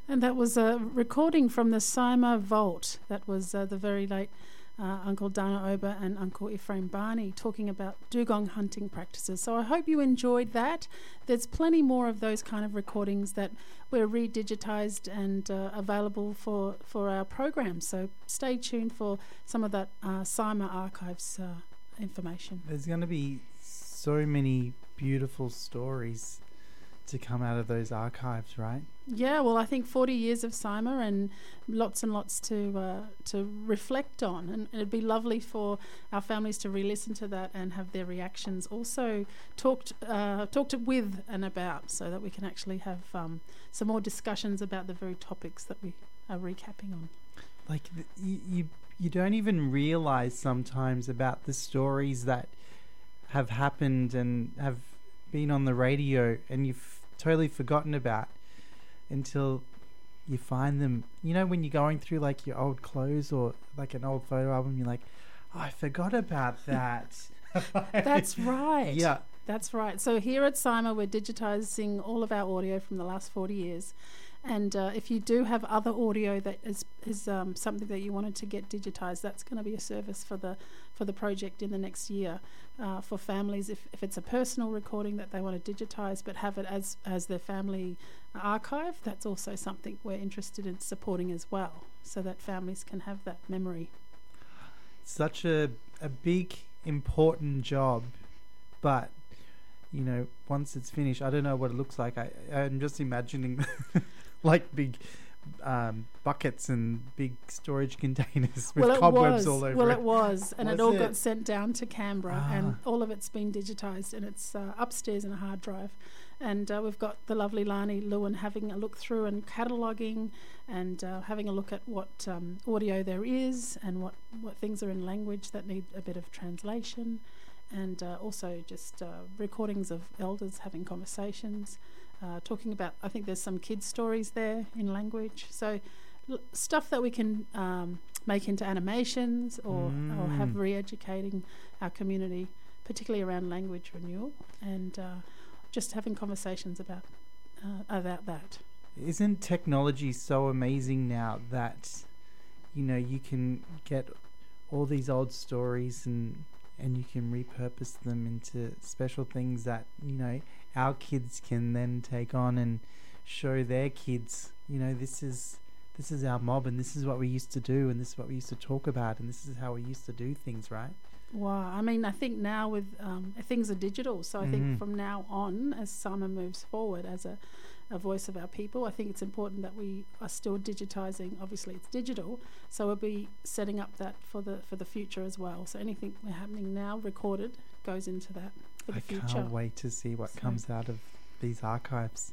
And that was a recording from the Sima Vault. That was the very late Uncle Dana Ober and Uncle Ephraim Barney talking about dugong hunting practices. So I hope you enjoyed that. There's plenty more of those kind of recordings that we're redigitized and available for our program. So stay tuned for some of that Sima Archives information. There's going to be so many beautiful stories to come out of those archives, right? Yeah, well, I think 40 years of Sima and lots to reflect on, and it'd be lovely for our families to re-listen to that and have their reactions also talked with and about, so that we can actually have some more discussions about the very topics that we are recapping on. Like you don't even realise sometimes about the stories that have happened and have been on the radio, and you've totally forgotten about until you find them. You know, when you're going through like your old clothes or like an old photo album, you're like, oh, I forgot about that. That's right. Yeah. That's right. So here at Sima, we're digitizing all of our audio from the last 40 years. And if you do have other audio that is something that you wanted to get digitized, that's going to be a service for the project in the next year for families. If it's a personal recording that they want to digitize but have it as their family archive, that's also something we're interested in supporting as well, so that families can have that memory. Such a big, important job, but you know, once it's finished, I don't know what it looks like. I'm just imagining like big buckets and big storage containers with cobwebs all over it. Well, it was. And it all got sent down to Canberra, and all of it's been digitised, and it's upstairs in a hard drive. And we've got the lovely Lani Lewin having a look through and cataloguing and having a look at what audio there is and what things are in language that need a bit of translation. And also just recordings of elders having conversations, talking about, I think there's some kids' stories there in language. So stuff that we can make into animations or have re-educating our community, particularly around language renewal, and just having conversations about that. Isn't technology so amazing now that, you know, you can get all these old stories and you can repurpose them into special things that, you know, our kids can then take on and show their kids, you know, this is our mob, and this is what we used to do, and this is what we used to talk about, and this is how we used to do things, right? Wow. I mean, I think now with things are digital, so I think from now on, as Sima moves forward as a voice of our people, I think it's important that we are still digitising. Obviously it's digital, so we'll be setting up that for the future as well. So anything happening now recorded goes into that for the future. I can't wait to see what comes out of these archives.